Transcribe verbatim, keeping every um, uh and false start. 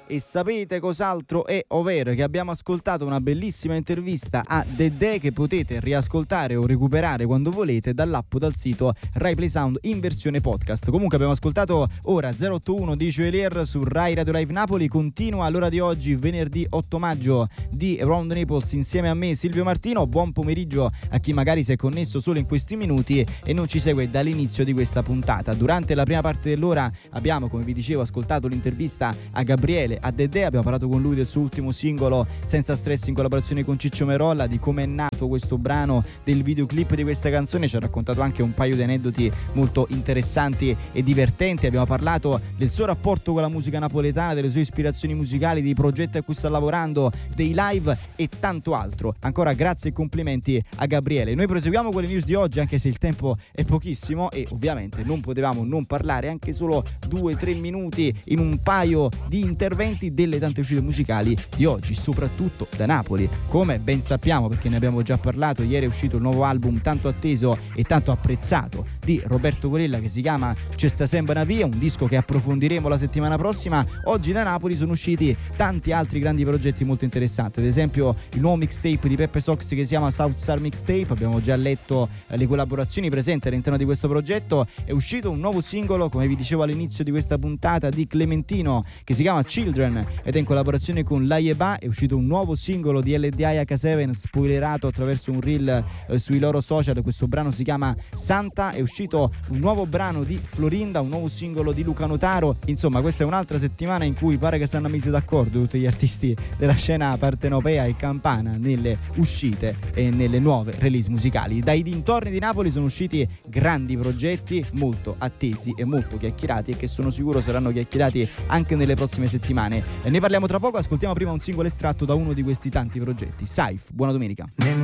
E sapete cos'altro è, ovvero che abbiamo ascoltato una bellissima intervista a Dedè che potete riascoltare o recuperare quando volete dall'app o dal sito Rai Play Sound in versione podcast. Comunque abbiamo ascoltato ora zero otto uno di Joelier su Rai Radio Live Napoli. Continua l'ora di oggi, venerdì otto maggio, di Around Naples insieme a me Silvio Martino. Buon pomeriggio a chi magari si è connesso solo in questi minuti e non ci segue dall'inizio di questa puntata. Durante la prima parte dell'ora abbiamo, come vi dicevo, ascoltato l'intervista a Gabriele, a Dedè, abbiamo parlato con lui del suo ultimo singolo Senza Stress in collaborazione con Ciccio Merolla, di come è nato questo brano, del videoclip di questa canzone. Ci ha raccontato anche un paio di aneddoti molto interessanti e divertenti. Abbiamo parlato del suo rapporto con la musica napoletana, delle sue ispirazioni musicali, dei progetti a cui sta lavorando, dei live e tanto altro. Ancora grazie e complimenti a Gabriele. Noi proseguiamo con le news di oggi, anche se il tempo è pochissimo e ovviamente non potevamo non parlare anche solo due tre minuti in un paio di interventi delle tante uscite musicali di oggi, soprattutto da Napoli. Come ben sappiamo, perché ne abbiamo già parlato, ieri è uscito il nuovo album tanto atteso e tanto apprezzato di Roberto Corella che si chiama C'è sta sembra una via, un disco che approfondiremo la settimana prossima. Oggi da Napoli sono usciti tanti altri grandi progetti molto interessanti, ad esempio il nuovo mixtape di Peppe Sox che si chiama South Star Mixtape. Abbiamo già letto le collaborazioni presenti all'interno di questo progetto. È uscito un nuovo singolo, come vi dicevo all'inizio di questa puntata, di Clementino che si chiama Children ed è in collaborazione con L'Aieba. È uscito un nuovo singolo di L D I H sette spoilerato attraverso un reel eh, sui loro social. Questo brano si chiama Santa. È uscito un nuovo brano di Florinda, un nuovo singolo di Luca Notaro. Insomma, questa è un'altra settimana in cui pare che si hanno messi d'accordo tutti gli artisti della scena partenopea e campana nelle uscite e nelle nuove release musicali. Dai dintorni di Napoli sono usciti grandi progetti molto attesi e molto chiacchierati e che sono sicuro saranno chiacchierati anche nelle prossime settimane. E ne parliamo tra poco, ascoltiamo prima un singolo estratto da uno di questi tanti progetti. Saif, buona domenica.